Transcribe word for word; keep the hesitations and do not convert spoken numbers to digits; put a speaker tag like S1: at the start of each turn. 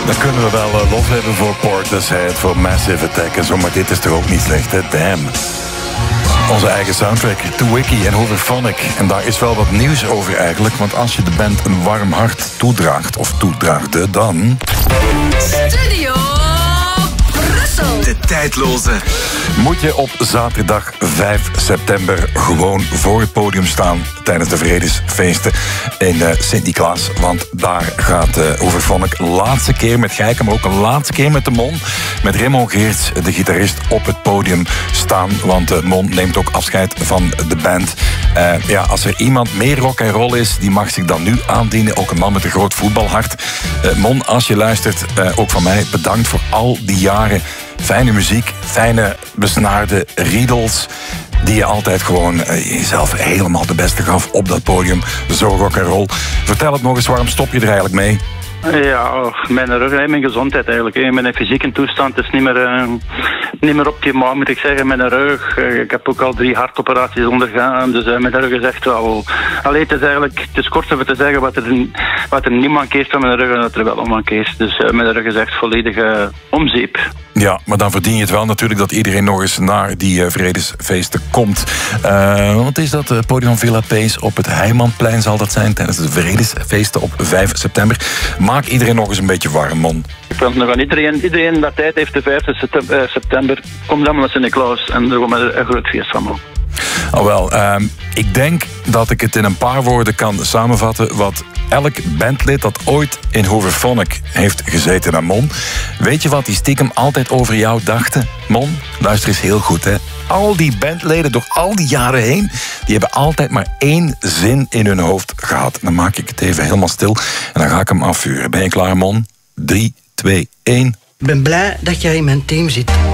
S1: Dan kunnen we wel uh, lof hebben voor Portishead, voor Massive Attack en zo, maar dit is toch ook niet slecht, hè? Damn. Onze eigen soundtrack, To Wiki en Hooverphonic. En daar is wel wat nieuws over eigenlijk, want als je de band een warm hart toedraagt, of toedraagde, dan...
S2: Studio Brussel.
S3: De tijdloze.
S1: Moet je op zaterdag vijf september gewoon voor het podium staan tijdens de Vredesfeesten in uh, Sint-Niklaas. Want daar gaat uh, Hooverphonic laatste keer met Gijken, maar ook een laatste keer met de Mon. Met Raymond Geerts, de gitarist, op het podium staan. Want de uh, Mon neemt ook afscheid van de band. Uh, ja, als er iemand meer rock en roll is, die mag zich dan nu aandienen. Ook een man met een groot voetbalhart. Uh, Mon, als je luistert, uh, ook van mij bedankt voor al die jaren. Fijne muziek, fijne besnaarde riedels, die je altijd gewoon uh, jezelf helemaal de beste gaf op dat podium. Zo rock en roll. Vertel het nog eens, waarom stop je er eigenlijk mee?
S4: Ja, oh, mijn rug en mijn gezondheid eigenlijk. Mijn fysieke toestand is niet meer, uh, niet meer optimaal, moet ik zeggen. Mijn rug, uh, ik heb ook al drie hartoperaties ondergaan, dus uh, mijn rug is echt wel... Allee, het is eigenlijk, het is kort over te zeggen wat er, wat er niet mankeert van mijn rug en wat er wel mankeert. Dus uh, mijn rug is echt volledig uh, om zeep.
S1: Ja, maar dan verdien je het wel natuurlijk dat iedereen nog eens naar die uh, Vredesfeesten komt. Uh, wat is dat? Het podium van Villa Pace op het Heijmanplein zal dat zijn tijdens de Vredesfeesten op vijf september. Maak iedereen nog eens een beetje warm, man.
S4: Ik wil nog aan iedereen, iedereen dat tijd heeft, de vijfde september, komt allemaal naar Sint-Niklaas en daar gaan we een groot feest van maken.
S1: Oh wel, uh, ik denk dat ik het in een paar woorden kan samenvatten wat elk bandlid dat ooit in Hooverphonic heeft gezeten naar Mon. Weet je wat die stiekem altijd over jou dachten? Mon, luister eens heel goed, hè. Al die bandleden door al die jaren heen, die hebben altijd maar één zin in hun hoofd gehad. Dan maak ik het even helemaal stil en dan ga ik hem afvuren. Ben je klaar, Mon? drie, twee, één.
S5: Ik ben blij dat jij in mijn team zit.